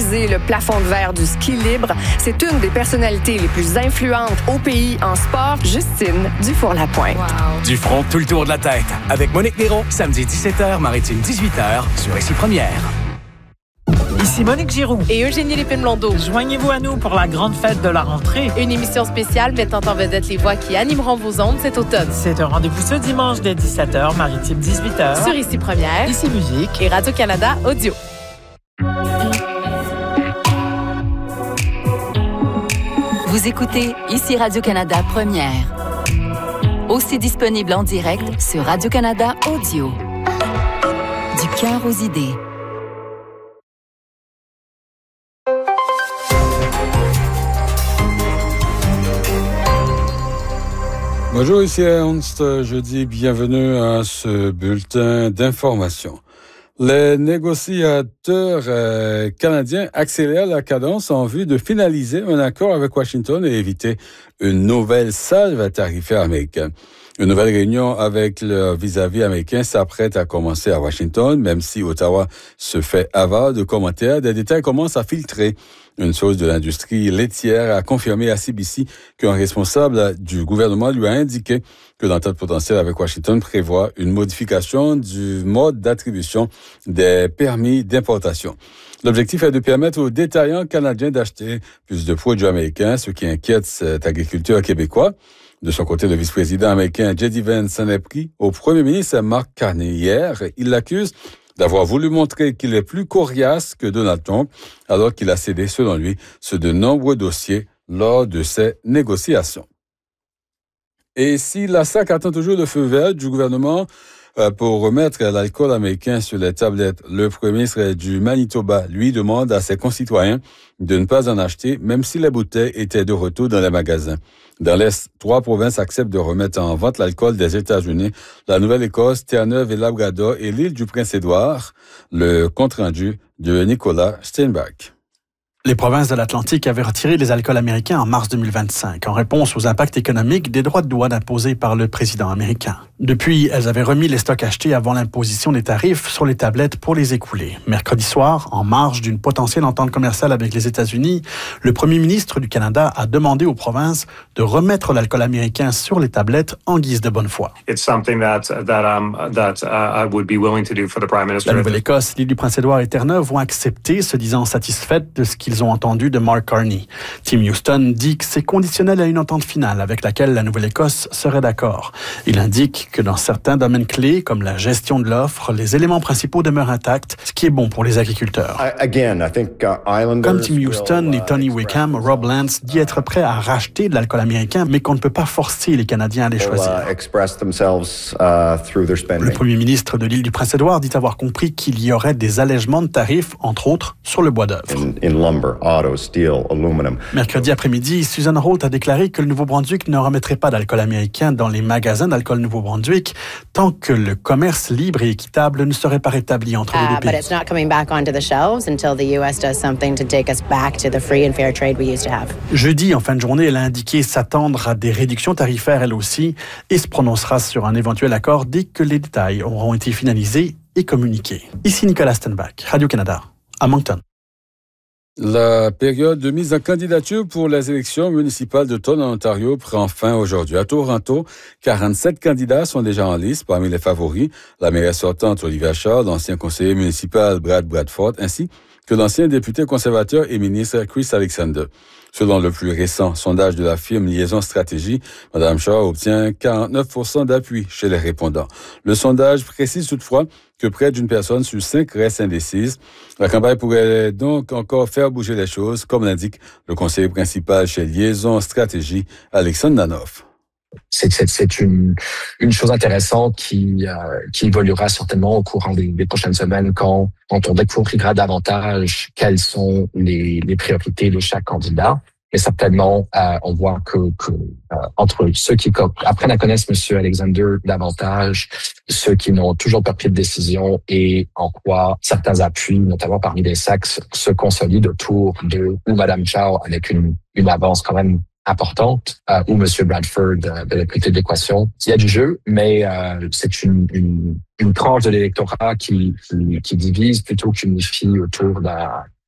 briser le plafond de verre du ski libre. C'est une des personnalités les plus influentes au pays en sport, Justine Dufour-Lapointe. Wow. Du front tout le tour de la tête. Avec Monique Néron, samedi 17h, Maritime 18h, sur Ici Première. Ici Monique Giroux et Eugénie Lépine-Blondeau. Joignez-vous à nous pour la grande fête de la rentrée. Une émission spéciale mettant en vedette les voix qui animeront vos ondes cet automne. C'est un rendez-vous ce dimanche dès 17h, Maritime 18h. Sur Ici Première, Ici Musique et Radio-Canada Audio. Vous écoutez Ici Radio-Canada Première. Aussi disponible en direct sur Radio-Canada Audio. Du cœur aux idées. Bonjour, ici Ernst. Je dis bienvenue à ce bulletin d'information. Les négociateurs canadiens accélèrent la cadence en vue de finaliser un accord avec Washington et éviter une nouvelle salve tarifaire américaine. Une nouvelle réunion avec le vis-à-vis américain s'apprête à commencer à Washington, même si Ottawa se fait avare de commentaires. Des détails commencent à filtrer. Une source de l'industrie laitière a confirmé à CBC qu'un responsable du gouvernement lui a indiqué que l'entente potentielle avec Washington prévoit une modification du mode d'attribution des permis d'importation. L'objectif est de permettre aux détaillants canadiens d'acheter plus de produits américains, ce qui inquiète cet agriculteur québécois. De son côté, le vice-président américain J.D. Vance s'en est pris au premier ministre Mark Carney hier. Il l'accuse d'avoir voulu montrer qu'il est plus coriace que Donald Trump, alors qu'il a cédé, selon lui, sur de nombreux dossiers lors de ces négociations. Et si la SAC attend toujours le feu vert du gouvernement pour remettre l'alcool américain sur les tablettes, le premier ministre du Manitoba, lui, demande à ses concitoyens de ne pas en acheter, même si les bouteilles étaient de retour dans les magasins. Dans l'Est, 3 provinces acceptent de remettre en vente l'alcool des États-Unis, la Nouvelle-Écosse, Terre-Neuve et Labrador et l'île du Prince-Édouard. Le compte-rendu de Nicolas Steinbach. Les provinces de l'Atlantique avaient retiré les alcools américains en mars 2025 en réponse aux impacts économiques des droits de douane imposés par le président américain. Depuis, elles avaient remis les stocks achetés avant l'imposition des tarifs sur les tablettes pour les écouler. Mercredi soir, en marge d'une potentielle entente commerciale avec les États-Unis, le premier ministre du Canada a demandé aux provinces de remettre l'alcool américain sur les tablettes en guise de bonne foi. La Nouvelle-Écosse, l'île du Prince-Édouard et Terre-Neuve vont accepter, se disant satisfaites de ce qu'ils ont entendu de Mark Carney. Tim Houston dit que c'est conditionnel à une entente finale avec laquelle la Nouvelle-Écosse serait d'accord. Il indique que dans certains domaines clés, comme la gestion de l'offre, les éléments principaux demeurent intacts, ce qui est bon pour les agriculteurs. Comme Tim Houston et Tony Wickham, Rob Lance dit être prêt à racheter de l'alcool américain, mais qu'on ne peut pas forcer les Canadiens à les choisir. Le premier ministre de l'île du Prince-Édouard dit avoir compris qu'il y aurait des allègements de tarifs, entre autres, sur le bois d'œuvre. Mercredi après-midi, Susan Holt a déclaré que le Nouveau-Brunswick ne remettrait pas d'alcool américain dans les magasins d'alcool Nouveau-Brunswick tant que le commerce libre et équitable ne serait pas rétabli entre les deux pays. Jeudi, en fin de journée, elle a indiqué s'attendre à des réductions tarifaires elle aussi et se prononcera sur un éventuel accord dès que les détails auront été finalisés et communiqués. Ici Nicolas Steinbach, Radio-Canada, à Moncton. La période de mise en candidature pour les élections municipales d'automne en Ontario prend fin aujourd'hui. À Toronto, 47 candidats sont déjà en liste. Parmi les favoris, la mairesse sortante Olivia Shaw, l'ancien conseiller municipal Brad Bradford, ainsi que l'ancien député conservateur et ministre Chris Alexander. Selon le plus récent sondage de la firme Liaison Stratégie, Mme Shaw obtient 49% d'appui chez les répondants. Le sondage précise toutefois que près d'une personne sur 5 reste indécise. La campagne pourrait donc encore faire bouger les choses, comme l'indique le conseiller principal chez Liaison Stratégie, Alexandre Nanoff. C'est une chose intéressante qui évoluera certainement au courant des prochaines semaines quand on découvrira davantage quelles sont les priorités de chaque candidat. Et certainement, on voit que entre ceux qui apprennent à connaître M. Alexander davantage, ceux qui n'ont toujours pas pris de décision et en quoi certains appuis, notamment parmi les sexes, se consolident autour de ou Mme Chow avec une avance quand même importante, ou M. Bradford de la côté de l'équation. Il y a du jeu, mais c'est une tranche de l'électorat qui divise plutôt qu'unifie autour